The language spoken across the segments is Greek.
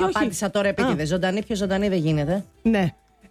Απάντησα τώρα επίτηδες. Ζωντανή, πιο ζωντανή δεν γίνεται. Ναι.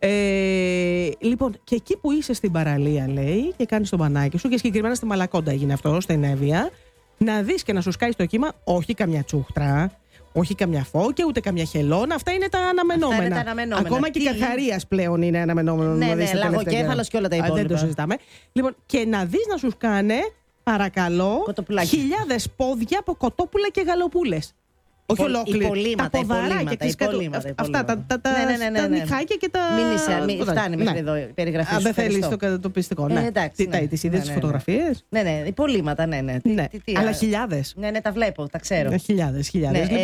Λοιπόν, και εκεί που είσαι στην παραλία, λέει, και κάνεις το μπανάκι σου, και συγκεκριμένα στη Μαλακόντα έγινε αυτό, στην Εύβοια, να δεις και να σου σκάει στο κύμα, όχι καμιά τσούχτρα, όχι καμιά φώκια, ούτε καμιά χελώνα. Αυτά είναι τα αναμενόμενα. Ακόμα και η Καρχαρίας πλέον είναι αναμενόμενο. Ναι, λαγοκέφαλος και όλα τα υπόλοιπα. Δεν το συζητάμε. Λοιπόν, και να δεις να σου σκάνε, παρακαλώ, χιλιάδες πόδια από κοτόπουλα και γαλοπούλες. Όχι ολόκληρη. Τα ποδαράκια, αυτά τα νυχάκια και τα. Μην φτάνει μέχρι εδώ η περιγραφή σου. Δεν θέλεις το πιστικό. Τι τις είδες τις φωτογραφίες? Ναι, υπολείμματα, ναι. Αλλά χιλιάδες. Ναι, τα βλέπω, τα ξέρω. Χιλιάδες.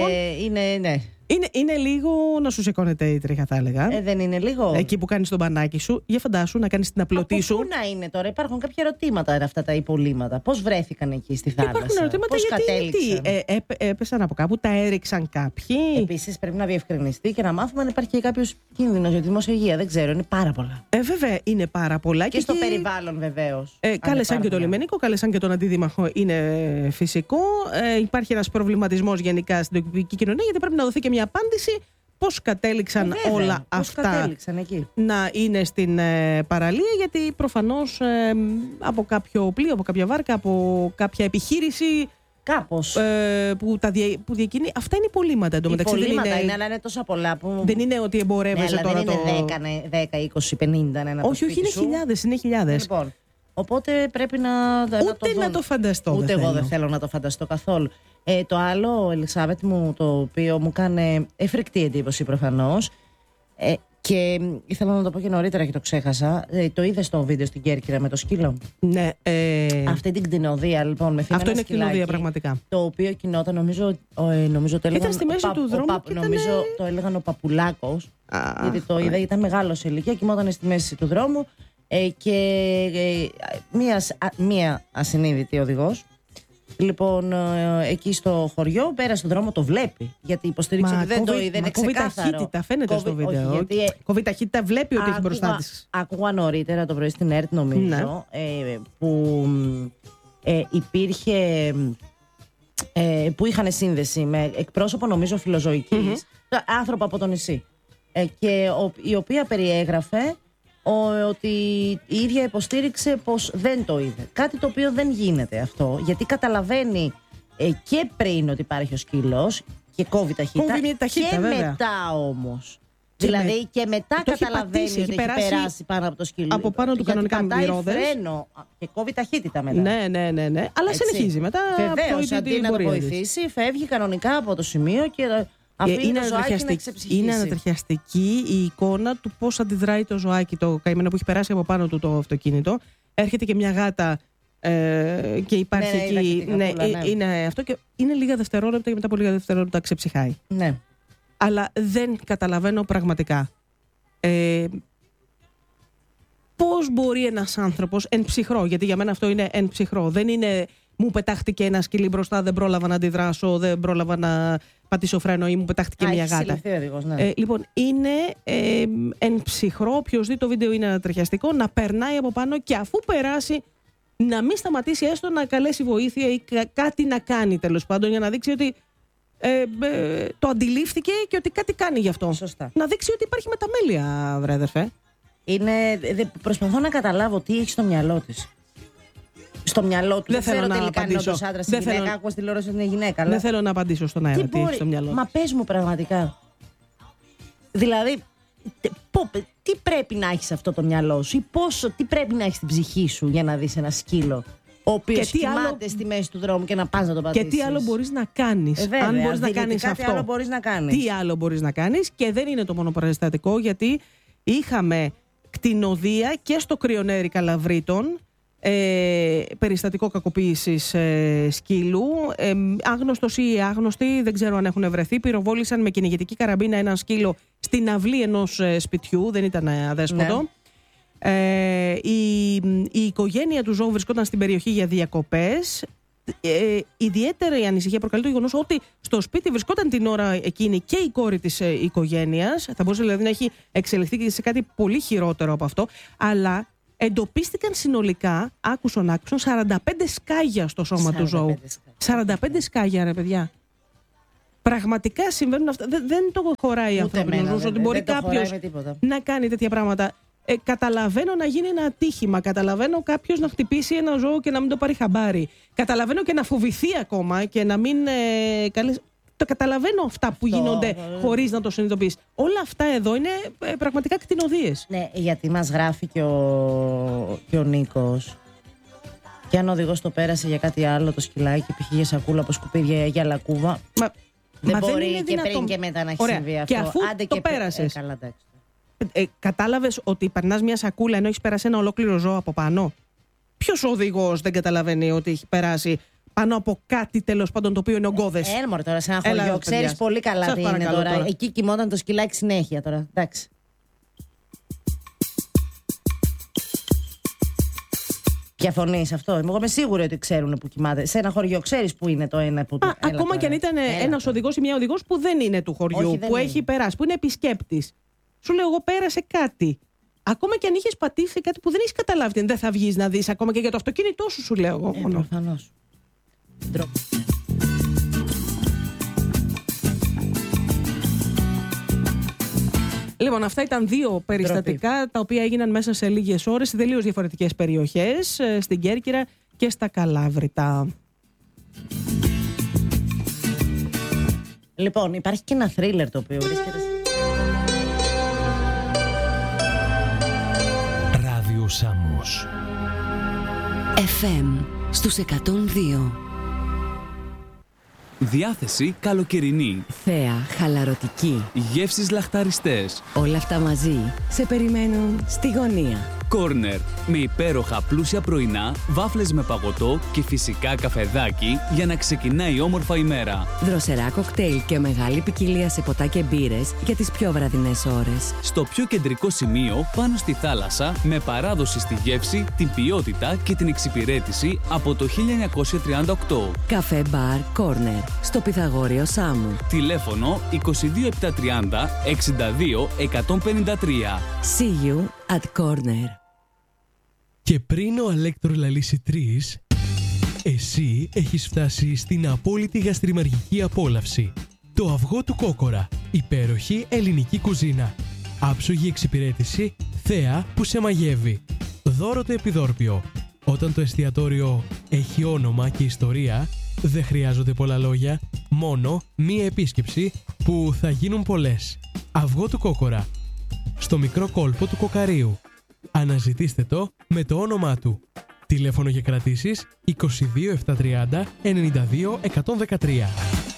Ναι. Είναι λίγο να σου σηκώνεται η τρίχα, θα έλεγα. Δεν είναι λίγο. Εκεί που κάνεις τον μπανάκι σου, για φαντάσου να κάνεις την απλωτή σου. Πού να είναι τώρα, υπάρχουν κάποια ερωτήματα αυτά τα υπολείμματα. Πώς βρέθηκαν εκεί στη θάλασσα? Υπάρχουν ερωτήματα γιατί έπεσαν από κάπου, τα έριξαν κάποιοι. Επίσης πρέπει να διευκρινιστεί και να μάθουμε αν υπάρχει και κάποιος κίνδυνος για τη δημόσια υγεία. Δεν ξέρω, είναι πάρα πολλά. Βέβαια είναι πάρα πολλά. Και στο περιβάλλον βεβαίως. Κάλεσαν και το λιμενικό, κάλεσαν και τον αντιδήμαρχο. Είναι φυσικό. Υπάρχει ένας προβληματισμός γενικά στην τοπική κοινωνία, γιατί πρέπει να δοθεί και μια απάντηση πώς κατέληξαν όλα αυτά εκεί να είναι στην παραλία, γιατί προφανώς από κάποιο πλοίο, από κάποια βάρκα, από κάποια επιχείρηση κάπως που διακινεί. Αυτά είναι υπολείμματα εντωμεταξύ. Υπολείμματα είναι, αλλά είναι τόσα πολλά που. Δεν είναι ότι εμπορεύεσαι τώρα. Δεν είναι 10, 20, 50 ένα. Όχι, είναι χιλιάδες. Λοιπόν, οπότε πρέπει να ούτε να το φανταστώ. Ούτε εγώ δεν θέλω να το φανταστώ καθόλου. Το άλλο, Ελισάβετ μου, το οποίο μου κάνει φρικτή εντύπωση προφανώς, και ήθελα να το πω και νωρίτερα και το ξέχασα. Το είδες στο βίντεο στην Κέρκυρα με το σκύλο? Ναι. Αυτή την κτηνοδία, λοιπόν, με θύμα. Αυτό είναι κτηνοδία πραγματικά. Το οποίο κινόταν, νομίζω το έλεγαν. Ήταν στη μέση του δρόμου. Νομίζω το έλεγαν ο Παπουλάκος. Γιατί το είδα, ήταν μεγάλο σε ηλικία, κοιμόταν στη μέση του δρόμου. Και μία ασυνείδητη οδηγός, λοιπόν, εκεί στο χωριό, πέρασε στον δρόμο, το βλέπει. Γιατί υποστήριξε ότι δεν το είδε. Είναι ξεκάθαρο. Κόβει ταχύτητα, φαίνεται στο βίντεο. Κόβει ταχύτητα, βλέπει ότι έχει μπροστά της. Άκουγα νωρίτερα το πρωί στην ΕΡΤ, νομίζω, που υπήρχε. Που είχαν σύνδεση με εκπρόσωπο, νομίζω, φιλοζωικής, άνθρωπο από το νησί. Και η οποία περιέγραφε ότι η ίδια υποστήριξε πως δεν το είδε. Κάτι το οποίο δεν γίνεται αυτό, γιατί καταλαβαίνει και πριν ότι υπάρχει ο σκύλος και κόβει ταχύτητα, και βέβαια. Μετά όμως. Δηλαδή και μετά καταλαβαίνει ότι έχει περάσει πάνω από το σκύλο. Από πάνω του κανονικά μυρωδές. Φρένο και κόβει ταχύτητα μετά. Ναι. Αλλά συνεχίζει μετά. Βεβαίως, αντί να το βοηθήσει, φεύγει κανονικά από το σημείο και είναι ανατριχιαστική η εικόνα του πώς αντιδράει το ζωάκι, το καημένο που έχει περάσει από πάνω του το αυτοκίνητο. Έρχεται και μια γάτα και υπάρχει εκεί. Είναι αυτό και είναι λίγα δευτερόλεπτα και μετά από λίγα δευτερόλεπτα ξεψυχάει. Ναι. Αλλά δεν καταλαβαίνω πραγματικά πώς μπορεί ένας άνθρωπος εν ψυχρό, γιατί για μένα αυτό είναι εν ψυχρό. Δεν είναι μου πετάχτηκε ένα σκυλί μπροστά, δεν πρόλαβα να αντιδράσω, δεν πρόλαβα να πατήσω φρένο ή μου πετάχτηκε μια γάτα. Λοιπόν, είναι εν ψυχρό, όποιος δει το βίντεο είναι ανατριχιαστικό, να περνάει από πάνω και αφού περάσει να μην σταματήσει έστω να καλέσει βοήθεια ή κάτι να κάνει, τέλος πάντων, για να δείξει ότι το αντιλήφθηκε και ότι κάτι κάνει γι' αυτό. Σωστά. Να δείξει ότι υπάρχει μεταμέλεια, βρε αδερφέ. Προσπαθώ να καταλάβω τι έχει στο μυαλό της. Στο μυαλό του. Δεν θέλω να απαντήσω. Δεν θέλω να ακούω στη τηλεόραση ότι είναι γυναίκα. Δεν θέλω να απαντήσω στον αέρα τι έχει στο μυαλό. Μα πες μου πραγματικά. Δηλαδή, τι πρέπει να έχεις αυτό το μυαλό σου ή τι πρέπει να έχεις στην ψυχή σου για να δεις ένα σκύλο ο οποίος κοιμάται στη μέση του δρόμου και να πας να τον πατήσεις. Και τι άλλο μπορείς να κάνεις. Αν μπορείς να κάνεις αυτό. Τι άλλο μπορείς να κάνεις. Τι άλλο μπορείς να κάνεις. Και δεν είναι το μόνο παραστατικό, γιατί είχαμε κτηνοδία και στο Κρυονέρι Καλαβρίτων. Περιστατικό κακοποίησης σκύλου. Άγνωστος ή άγνωστοι, δεν ξέρω αν έχουν βρεθεί, πυροβόλησαν με κυνηγητική καραμπίνα ένα σκύλο στην αυλή ενός σπιτιού, δεν ήταν αδέσποτο. Ναι. Η οικογένεια του ζώου βρισκόταν στην περιοχή για διακοπές. Ιδιαίτερη ανησυχία προκαλεί το γεγονός ότι στο σπίτι βρισκόταν την ώρα εκείνη και η κόρη της οικογένειας. Θα μπορούσε δηλαδή να έχει εξελιχθεί και σε κάτι πολύ χειρότερο από αυτό, αλλά εντοπίστηκαν συνολικά, άκουσαν 45 σκάγια στο σώμα του ζώου. 45 σκάγια, ρε παιδιά. Πραγματικά συμβαίνουν αυτά. Δεν το χωράει η ανθρώπινη ζωή ότι μπορεί κάποιος να κάνει τέτοια πράγματα. Καταλαβαίνω να γίνει ένα ατύχημα. Καταλαβαίνω κάποιος να χτυπήσει ένα ζώο και να μην το πάρει χαμπάρι. Καταλαβαίνω και να φοβηθεί ακόμα και να μην. Το καταλαβαίνω αυτά που γίνονται χωρίς να το συνειδητοποιείς. Όλα αυτά εδώ είναι πραγματικά κτηνοδείες. Ναι, γιατί μας γράφει και ο Νίκος. Και αν ο οδηγός το πέρασε για κάτι άλλο, το σκυλάκι, π.χ. για σακούλα από σκουπίδια ή για λακκούβα. Δεν μπορεί και πριν και μετά να έχει συμβεί αυτό. Και αφού το πέρασες. Κατάλαβες ότι περνάς μια σακούλα ενώ έχεις περάσει ένα ολόκληρο ζώο από πάνω. Ποιος οδηγός δεν καταλαβαίνει ότι έχει περάσει πάνω από κάτι τέλος πάντων το οποίο είναι ογκώδες? Μωρέ τώρα σε ένα χωριό. Ξέρεις πολύ καλά τι είναι τώρα. Εκεί κοιμόταν το σκυλάκι συνέχεια τώρα. Εντάξει. Διαφωνείς αυτό? Εγώ είμαι σίγουρη ότι ξέρουν που κοιμάται. Σε ένα χωριό ξέρεις που είναι το ένα που. Ακόμα και αν ήταν ένας οδηγός ή μια οδηγός που δεν είναι του χωριού, όχι, που έχει περάσει, που είναι επισκέπτης. Σου λέω εγώ πέρασε κάτι. Ακόμα και αν είχες πατήσει κάτι που δεν έχεις καταλάβει, δεν θα βγεις να δεις ακόμα και για το αυτοκίνητό σου λέω εγώ. Προφανώς. Λοιπόν, αυτά ήταν δύο περιστατικά τα οποία έγιναν μέσα σε λίγες ώρες σε τελείως διαφορετικές περιοχές, στην Κέρκυρα και στα Καλάβρητα. Λοιπόν, υπάρχει και ένα θρίλερ το οποίο βρίσκεται. Ράδιο Σάμος FM στους 102. Διάθεση καλοκαιρινή. Θέα χαλαρωτική. Γεύσεις λαχταριστές. Όλα αυτά μαζί σε περιμένουν στη γωνία. Κόρνερ. Με υπέροχα πλούσια πρωινά, βάφλες με παγωτό και φυσικά καφεδάκι για να ξεκινάει όμορφα η μέρα. Δροσερά κοκτέιλ και μεγάλη ποικιλία σε ποτά και μπύρες για τις πιο βραδινές ώρες. Στο πιο κεντρικό σημείο, πάνω στη θάλασσα, με παράδοση στη γεύση, την ποιότητα και την εξυπηρέτηση από το 1938. Καφέ μπαρ Κόρνερ, στο Πυθαγόριο Σάμου. Τηλέφωνο 22730 62 153. See you at Corner. Και πριν ο Αλέκτορ λαλήσει 3, εσύ έχεις φτάσει στην απόλυτη γαστριμαργική απόλαυση. Το αυγό του Κόκορα. Υπέροχη ελληνική κουζίνα. Άψογη εξυπηρέτηση, θέα που σε μαγεύει. Δώρο το επιδόρπιο. Όταν το εστιατόριο έχει όνομα και ιστορία, δεν χρειάζονται πολλά λόγια, μόνο μία επίσκεψη που θα γίνουν πολλές. Αυγό του Κόκορα. Στο μικρό κόλπο του Κοκαρίου. Αναζητήστε το με το όνομά του. Τηλέφωνο για κρατήσεις 22 730 92 113.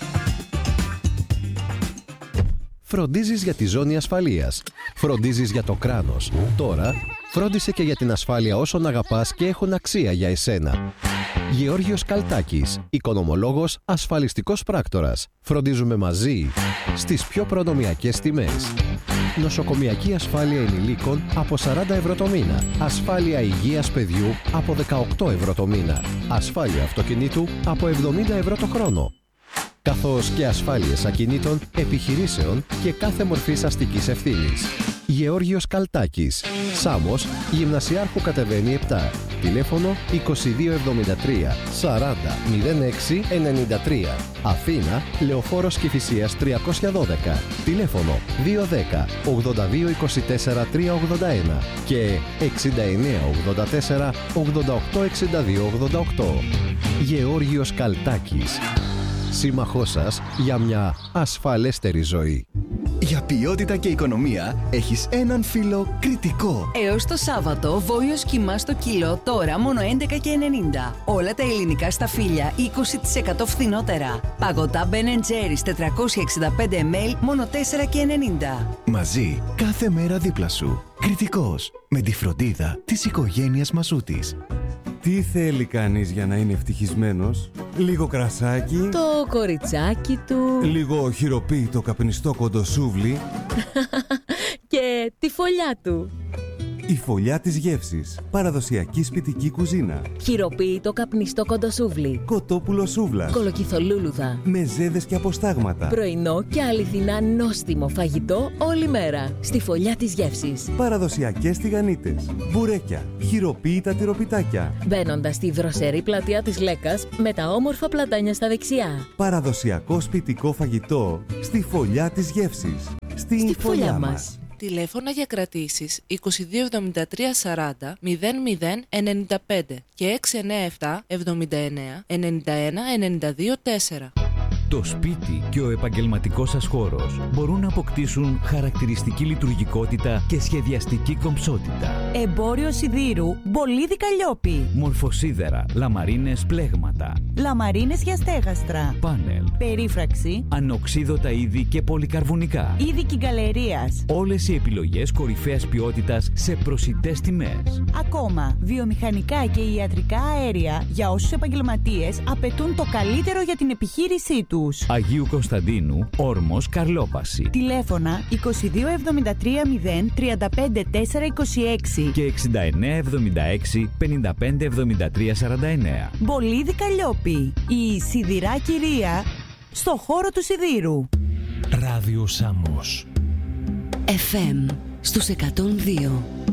Φροντίζεις για τη ζώνη ασφαλείας. Φροντίζεις για το κράνος. Τώρα, φρόντισε και για την ασφάλεια όσων αγαπάς και έχουν αξία για εσένα. Γεώργιος Καλτάκης, οικονομολόγος, ασφαλιστικός πράκτορας. Φροντίζουμε μαζί στις πιο προνομιακές τιμές. Νοσοκομιακή ασφάλεια ενηλίκων από 40 ευρώ το μήνα. Ασφάλεια υγείας παιδιού από 18 ευρώ το μήνα. Ασφάλεια αυτοκινήτου από 70 ευρώ το χρόνο. Καθώς και ασφάλειες ακινήτων, επιχειρήσεων και κάθε μορφής αστικής ευθύνης. Γεώργιος Καλτάκης. Σάμος, Γυμνασιάρχου κατεβαίνει 7. Τηλέφωνο 2273 40 06 93. Αθήνα, Λεωφόρος Κηφισίας 312. Τηλέφωνο 210 82 24 381 και 69 84 88 62 88. Γεώργιος Καλτάκης. Σύμμαχός σας για μια ασφαλέστερη ζωή. Για ποιότητα και οικονομία έχεις έναν φίλο Κρητικό. Έως το Σάββατο, βόλιος κιμά στο κιλό, τώρα μόνο 11,90. Όλα τα ελληνικά σταφύλια 20% φθηνότερα. Παγωτά Ben & Jerry's 465 ml, μόνο 4,90. Μαζί, κάθε μέρα δίπλα σου. Κρητικός, με τη φροντίδα της οικογένειας Μασούτης. Τι θέλει κανείς για να είναι ευτυχισμένος? Λίγο κρασάκι, το κοριτσάκι του, λίγο χειροποίητο καπνιστό κοντοσούβλι και τη φωλιά του. Η Φωλιά της Γεύσης. Παραδοσιακή σπιτική κουζίνα. Χειροποίητο καπνιστό κοντοσούβλι. Κοτόπουλο σούβλας. Κολοκυθολούλουδα. Μεζέδες και αποστάγματα. Πρωινό και αληθινά νόστιμο φαγητό όλη μέρα. Στη Φωλιά της Γεύσης. Παραδοσιακές τηγανίτες. Μπουρέκια. Χειροποίητα τυροπιτάκια. Μπαίνοντας στη δροσερή πλατεία της Λέκας με τα όμορφα πλατάνια στα δεξιά. Παραδοσιακό σπιτικό φαγητό στη Φωλιά της Γεύσης. Στη Φωλιά μας. Τηλέφωνα για κρατήσεις 2273 40 0095 και 697 79 91 92 4. Το σπίτι και ο επαγγελματικός σας χώρος μπορούν να αποκτήσουν χαρακτηριστική λειτουργικότητα και σχεδιαστική κομψότητα. Εμπόριο σιδήρου Μπολίδι Καλλιόπη. Μορφοσίδερα, λαμαρίνες πλέγματα. Λαμαρίνες για στέγαστρα. Πάνελ. Περίφραξη. Ανοξίδωτα είδη και πολυκαρβουνικά. Είδη κυγκαλερίας. Όλες οι επιλογές κορυφαίας ποιότητας σε προσιτές τιμές. Ακόμα, βιομηχανικά και ιατρικά αέρια για όσους επαγγελματίες απαιτούν το καλύτερο για την επιχείρησή τους. Αγίου Κωνσταντίνου, Όρμος, Καρλόπαση. Τηλέφωνα 2273 0 35 426 και 6976 55 73 49. Μπολίδι Καλλιόπη, η σιδηρά κυρία στο χώρο του σιδήρου. Ράδιο Σάμος. FM στους 102.